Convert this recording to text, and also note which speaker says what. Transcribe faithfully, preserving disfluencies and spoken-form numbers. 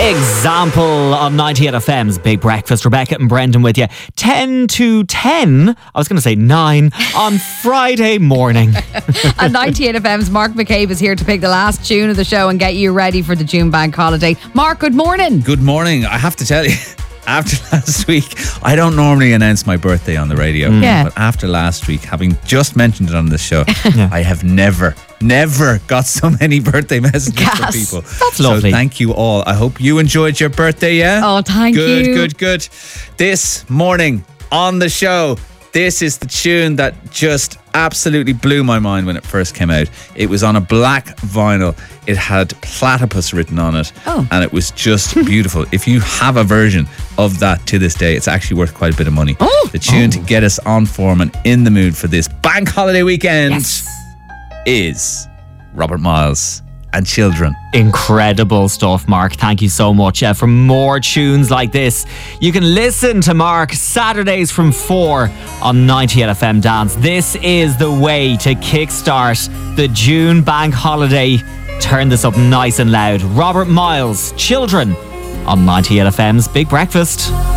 Speaker 1: Example on ninety-eight F M's Big Breakfast. Rebecca and Brendan with you. ten to ten, I was going to say nine, on Friday morning.
Speaker 2: And ninety-eight F M's Mark McCabe is here to pick the last tune of the show and get you ready for the June bank holiday. Mark, good morning.
Speaker 3: Good morning. I have to tell you, after last week, I don't normally announce my birthday on the radio.
Speaker 2: Yeah.
Speaker 3: But after last week, having just mentioned it on the show,
Speaker 1: Yeah.
Speaker 3: I have never, never got so many birthday messages
Speaker 2: Gas.
Speaker 3: from people.
Speaker 1: That's lovely.
Speaker 3: So thank you all. I hope you enjoyed your birthday, yeah?
Speaker 2: Oh, thank
Speaker 3: good,
Speaker 2: you.
Speaker 3: Good, good, good. This morning on the show, this is the tune that just absolutely blew my mind when it first came out. It was on a black vinyl. It had platypus written on it.
Speaker 2: Oh.
Speaker 3: And it was just beautiful. If you have a version of that to this day, it's actually worth quite a bit of money.
Speaker 2: Oh.
Speaker 3: The tune to get us on form and in the mood for this bank holiday weekend
Speaker 2: Yes.
Speaker 3: is Robert Miles and Children.
Speaker 1: Incredible stuff, Mark. Thank you so much. Uh, for more tunes like this, you can listen to Mark Saturdays from four on ninety-eight F M Dance. This is the way to kickstart the June bank holiday. Turn this up nice and loud. Robert Miles, Children, on ninety-eight F M's Big Breakfast.